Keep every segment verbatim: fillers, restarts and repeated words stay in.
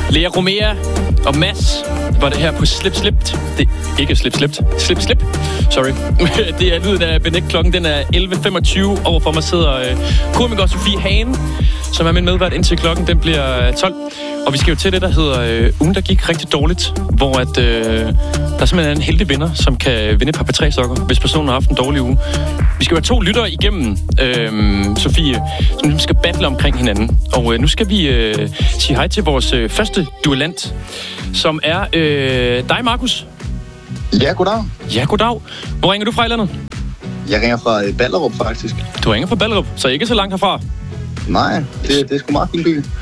Lea Romea og Mads var det her på Slip Slip. Det er ikke Slip Slip. Slip Slip. Sorry. Det er lyden af Benek. Klokken den er elleve femogtyve. Overfor mig sidder øh, komiker Sofie Hagen, som er min medvært indtil klokken den bliver tolv. Og vi skal jo til det, der hedder øh, ugen, der gik rigtig dårligt. Hvor at, øh, der er simpelthen en heldig vinder, som kan vinde et par P tre sokker, hvis personen har haft en dårlig uge. Vi skal være to lyttere igennem, øh, Sofie, som skal battle omkring hinanden. Og øh, nu skal vi øh, sige hej til vores øh, første duellant, som er øh, dig, Markus. Ja, goddag. Ja, goddag. Hvor ringer du fra i landet? Jeg ringer fra øh, Ballerup, faktisk. Du ringer fra Ballerup, så ikke så langt herfra. Nej, det, det er sgu meget fin by. Du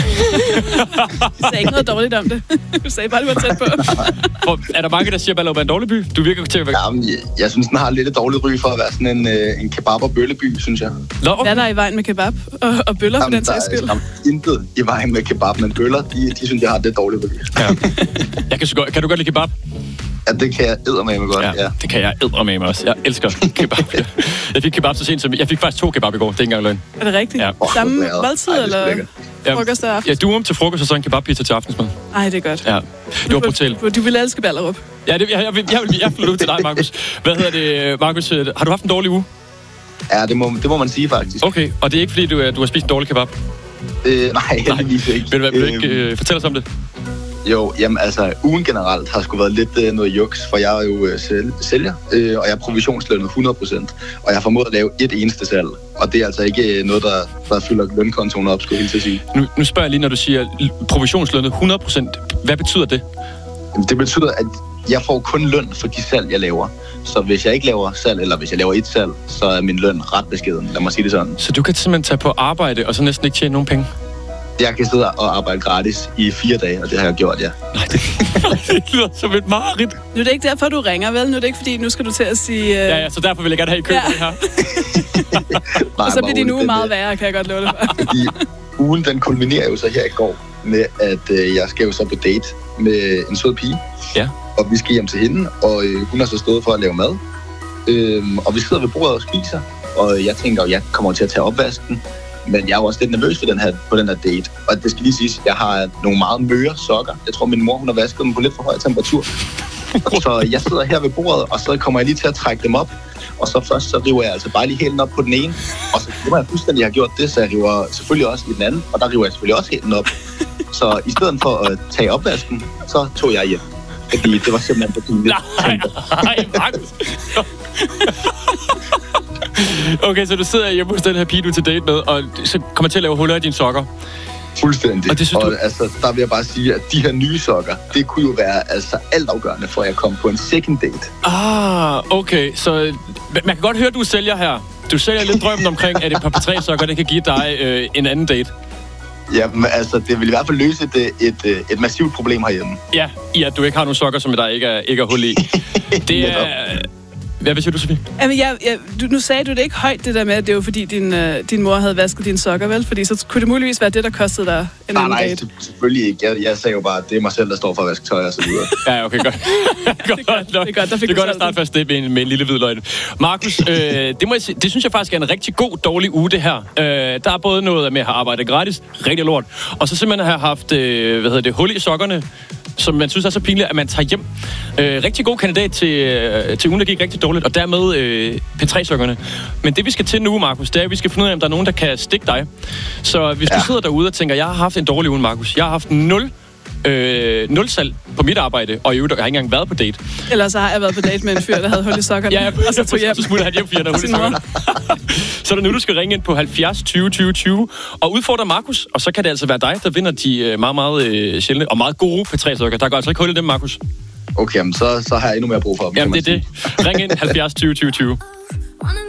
sagde ikke noget dårligt om det. Du sagde bare, du var tæt på. For, er der mange, der siger, at Ballerup er en dårlig by? Du virker til at være... Jamen, jeg, jeg synes, den har lidt et dårligt ry for at være sådan en, øh, en kebab- og bølleby, synes jeg. Nå, okay. Hvad er der i vejen med kebab og, og bøller, Jamen, for den sags skyld? Der er intet i vejen med kebab, men bøller, de, de synes, jeg har det dårligt ry. Ja. Jeg kan, godt, kan du godt lide kebab? Ja, det kan jeg eddermame godt, ja. ja. Det kan jeg eddermame også. Jeg elsker kebab. Jeg fik kebab så sent som... Jeg fik faktisk to kebab i går. Det er ikke engang løgn. Er det rigtigt? Ja. Samme måltid, eller ja, frokost og aften? Ja, du om til frokost og så en kebabpizza til aftensmad. Ej, det er godt. Ja. Du var på hotel. Du, du vil elske Ballerup. Ja, det, jeg, jeg, vil, jeg, vil, jeg flytter ud til dig, Markus. Hvad hedder det, Markus? Har du haft en dårlig uge? Ja, det må, det må man sige, faktisk. Okay, og det er ikke, fordi du, du har spist en dårlig kebab? Øh, nej, heldigvis ikke. Vil du, vil du ikke øh, fortælle os om det? Jo, jamen altså, ugen generelt har sgu været lidt øh, noget juks, for jeg er jo øh, sælger, øh, og jeg er provisionslønnet hundrede procent, og jeg har formået at lave et eneste salg, og det er altså ikke øh, noget, der, der fylder lønkontoen op, skulle jeg helt sige. Nu, nu spørger jeg lige, når du siger provisionslønnet hundrede procent, hvad betyder det? Jamen, det betyder, at jeg får kun løn for de salg, jeg laver. Så hvis jeg ikke laver salg, eller hvis jeg laver et salg, så er min løn ret beskeden, lad mig sige det sådan. Så du kan simpelthen tage på arbejde, og så næsten ikke tjene nogen penge? Jeg kan sidde og arbejde gratis i fire dage, og det har jeg gjort, ja. Nej, det, det lyder som et mareridt. Nu er det ikke derfor, du ringer, vel? Nu er det ikke, fordi nu skal du til at sige... Uh... Ja, ja, så derfor vil jeg gerne have i køb ja. det her. Nej, og så bliver din uge meget værre, kan jeg godt love det. Fordi ugen, den kulminerer jo så her i går med, at øh, jeg skal jo så på date med en sød pige. Ja. Og vi skal hjem til hende, og øh, hun har så stået for at lave mad. Øhm, og vi sidder ved bordet og spiser, og jeg tænker, at jeg kommer til at tage opvasken. Men jeg er jo også lidt nervøs for den her, på den her date. Og det skal lige siges, jeg har nogle meget møre sokker. Jeg tror, min mor hun har vasket dem på lidt for høj temperatur. Så jeg sidder her ved bordet, og så kommer jeg lige til at trække dem op. Og så først så river jeg altså bare lige hælen op på den ene. Og så må jeg fuldstændig have gjort det, så jeg river selvfølgelig også i den anden. Og der river jeg selvfølgelig også hælen op. Så i stedet for at tage opvasken, så tog jeg hjem. Fordi det var simpelthen for pinligt. Nej, nej, Markus. Okay, så du sidder hjemme hos den her pige, du er til date med, og så kommer til at lave huller i dine sokker. Fuldstændig. Og, det synes og du... altså, der vil jeg bare sige, at de her nye sokker, det kunne jo være altså altafgørende for, at jeg kom på en second date. Ah, okay. Så man kan godt høre, at du sælger her. Du sælger lidt drømmen omkring, at et par P tre sokker, det kan give dig øh, en anden date. Jamen, altså, det vil i hvert fald løse et, et, et massivt problem herhjemme. Ja, i at du ikke har nogen sokker, som der ikke er, ikke er hul i. Det er... Hvad vil siger du, Sofie? Jamen, jeg, jeg, du, nu sagde du det ikke højt, det der med, at det var fordi, din, øh, din mor havde vasket dine sokker, vel? Fordi så kunne det muligvis være det, der kostede dig en nej, anden nej, date. Nej, selvfølgelig ikke. Jeg, jeg sagde jo bare, at det er mig selv, der står for at vaske tøj og så videre. Ja, okay, godt. godt det er godt, det er godt, der fik det er godt at starte først det med en, med en lille hvid løgn. Markus, øh, det, må jeg sige, det synes jeg faktisk er en rigtig god, dårlig uge, det her. Øh, der er både noget med at have arbejdet gratis, rigtig lort, og så simpelthen have haft, øh, hvad hedder det, hul i sokkerne, som man synes er så pinligt, at man tager hjem. Øh, rigtig god kandidat til, øh, til ugen, der gik rigtig dårligt, og dermed øh, P tre sokkerne. Men det, vi skal til nu, Markus, det er, at vi skal finde ud af, om der er nogen, der kan stikke dig. Så hvis ja. du sidder derude og tænker, jeg har haft en dårlig uge, Markus. Jeg har haft nul, øh, nul salg på mit arbejde, og i øvrigt, jeg har ikke engang været på date. Ellers har jeg været på date med en fyr, der havde hul i sokkerne, ja, ja, og så tog hjem. Så smutter han hjem, fordi han havde hul i sokkerne. Så er det nu, du skal ringe ind på halvfjerds tyve tyve tyve og udfordre Markus, og så kan det altså være dig, der vinder de meget, meget øh, sjældne og meget gode P tre sokker. Der går altså ikke hul i dem, Markus. Okay, så, så har jeg endnu mere brug for dem. Jamen, det er det. Ring ind halvfjerds tyve tyve tyve.